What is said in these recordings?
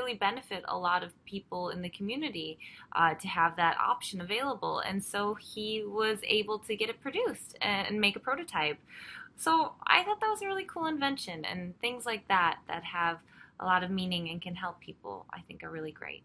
really benefit a lot of people in the community to have that option available. And so he was able to get it produced and make a prototype. So I thought that was a really cool invention, and things like that that have a lot of meaning and can help people, I think are really great.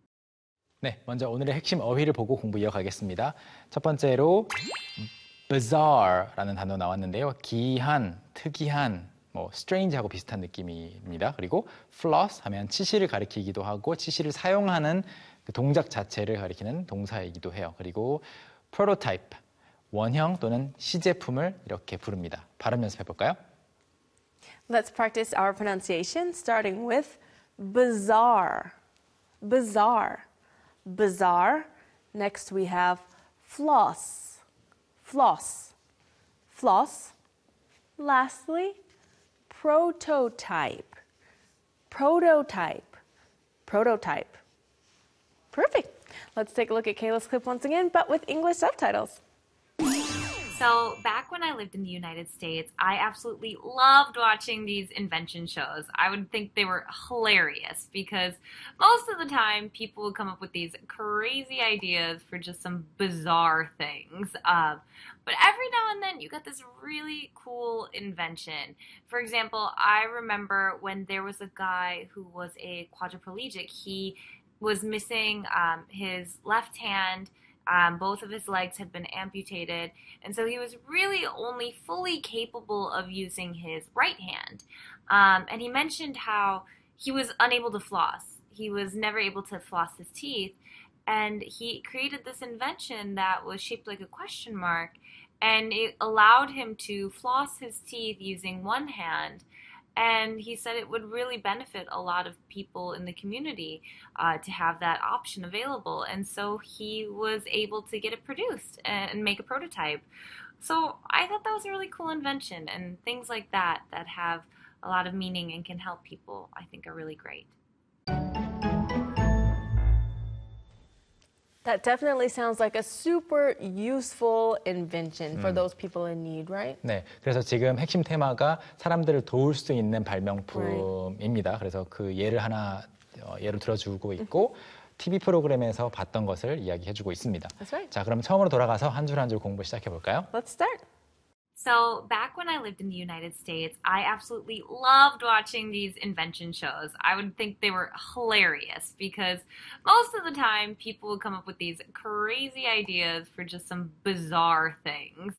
네, 먼저 오늘의 핵심 어휘를 보고 공부 이어가겠습니다. 첫 번째로 bizarre라는 단어 나왔는데요. 기이한, 특이한, strange하고 비슷한 느낌입니다. 그리고 floss 하면 치실을 가리키기도 하고 치실을 사용하는 그 동작 자체를 가리키는 동사이기도 해요. 그리고 prototype, 원형 또는 시제품을 이렇게 부릅니다. 발음 연습해 볼까요? Let's practice our pronunciation, starting with bizarre. Bizarre. Bizarre. Next we have floss. Floss. Floss. Lastly, prototype. Prototype. Prototype. Perfect. Let's take a look at Kayla's clip once again, but with English subtitles. So back when I lived in the United States, I absolutely loved watching these invention shows. I would think they were hilarious because most of the time people would come up with these crazy ideas for just some bizarre things. But every now and then you got this really cool invention. For example, I remember when there was a guy who was a quadriplegic. He was missing his left hand. Both of his legs had been amputated, and so he was really only fully capable of using his right hand. And he mentioned how he was unable to floss. He was never able to floss his teeth, and he created this invention that was shaped like a question mark, and it allowed him to floss his teeth using one hand. And he said it would really benefit a lot of people in the community to have that option available. And so he was able to get it produced and make a prototype. So I thought that was a really cool invention, and things like that that have a lot of meaning and can help people, I think are really great. That definitely sounds like a super useful invention for those people in need, right? 네, 그래서 지금 핵심 테마가 사람들을 도울 수 있는 발명품입니다. 그래서 그 예를 하나 예로 들어주고 있고 TV 프로그램에서 봤던 것을 이야기해주고 있습니다. That's right. 자, 그럼 처음으로 돌아가서 한 줄 한 줄 공부 시작해 볼까요? Let's start. So back when I lived in the United States, I absolutely loved watching these invention shows. I would think they were hilarious because most of the time people would come up with these crazy ideas for just some bizarre things.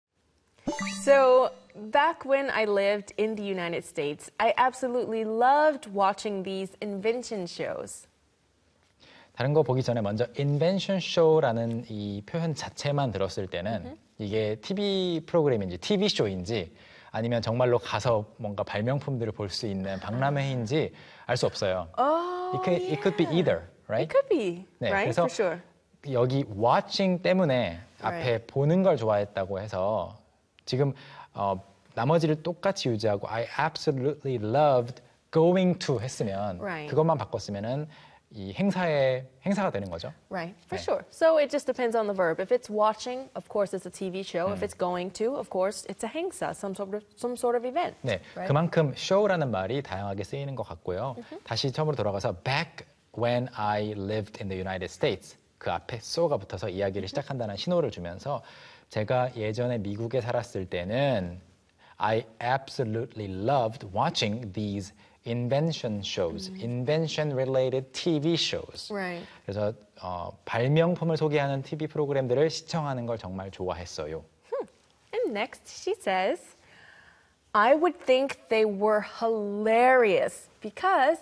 So back when I lived in the United States, I absolutely loved watching these invention shows. 다른 거 보기 전에 먼저 invention show라는 이 표현 자체만 들었을 때는 이게 TV 프로그램인지 TV 쇼인지 아니면 정말로 가서 뭔가 발명품들을 볼 수 있는 박람회인지 알 수 없어요. Oh, it could be either, right? It could be, 네, right? 그래서 For sure. 여기 watching 때문에 앞에 보는 걸 좋아했다고 해서 지금 나머지를 똑같이 유지하고 I absolutely loved going to 했으면 그것만 바꿨으면은 이 행사가 되는 거죠. Right, for sure. So it just depends on the verb. If it's watching, of course, it's a TV show. If it's going to, of course, it's a 행사, some sort of event. 네, right? 그만큼 show라는 말이 다양하게 쓰이는 것 같고요. 다시 처음으로 돌아가서 back when I lived in the United States 그 앞에 so가 붙어서 이야기를 시작한다는 신호를 주면서 제가 예전에 미국에 살았을 때는 I absolutely loved watching these invention shows, invention-related TV shows. Right. 그래서 발명품을 소개하는 TV 프로그램들을 시청하는 걸 정말 좋아했어요. And next, she says, I would think they were hilarious because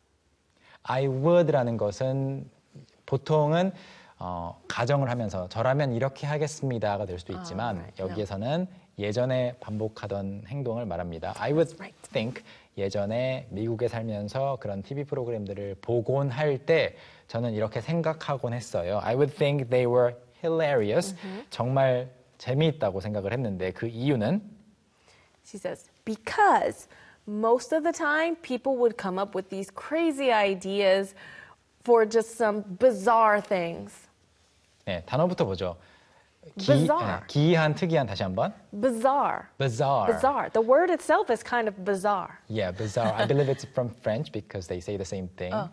I would라는 것은 보통은 가정을 하면서 저라면 이렇게 하겠습니다가 될 수도 있지만 여기에서는 예전에 반복하던 행동을 말합니다. I would think 예전에 미국에 살면서 그런 TV 프로그램들을 보곤 할 때 저는 이렇게 생각하곤 했어요. I would think they were hilarious. 정말 재미있다고 생각을 했는데 그 이유는 She says, because most of the time people would come up with these crazy ideas for just some bizarre things. 네, 단어부터 보죠. Bizarre. 기이한, 특이한 다시 한번. Bizarre. Bizarre. Bizarre. The word itself is kind of bizarre. Yeah, bizarre. I believe it's from French because they say the same thing. Oh,